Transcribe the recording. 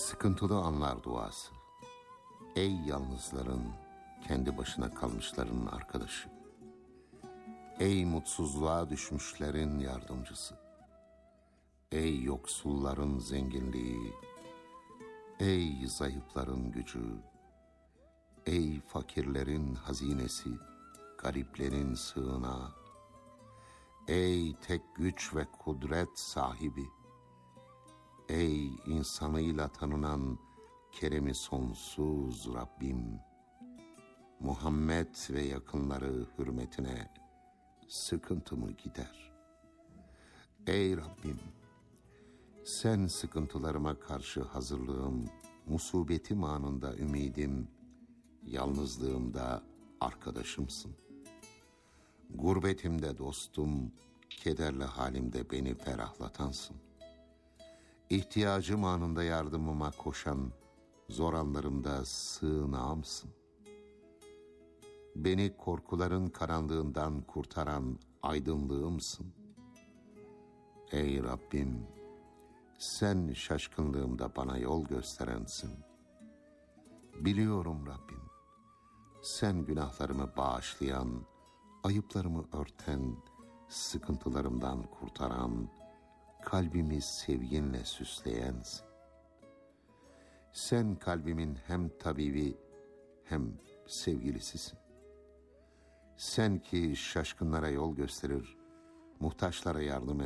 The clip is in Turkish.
Sıkıntılı anlar duası. Ey yalnızların, kendi başına kalmışların arkadaşı. Ey mutsuzluğa düşmüşlerin yardımcısı. Ey yoksulların zenginliği. Ey zayıfların gücü. Ey fakirlerin hazinesi, gariplerin sığınağı. Ey tek güç ve kudret sahibi. Ey insanıyla tanınan keremi sonsuz Rabbim. Muhammed ve yakınları hürmetine sıkıntımı gider. Ey Rabbim, sen sıkıntılarıma karşı hazırlığım, musibetim anında ümidim, yalnızlığımda arkadaşımsın. Gurbetimde dostum, kederli halimde beni ferahlatansın. İhtiyacım anında yardımıma koşan, zor anlarımda sığınağımsın. Beni korkuların karanlığından kurtaran aydınlığımsın. Ey Rabbim, sen şaşkınlığımda bana yol gösterensin. Biliyorum Rabbim, sen günahlarımı bağışlayan, ayıplarımı örten, sıkıntılarımdan kurtaran, kalbimi sevginle süsleyensin. Sen kalbimin hem tabibi hem sevgilisisin. Sen ki şaşkınlara yol gösterir, muhtaçlara yardım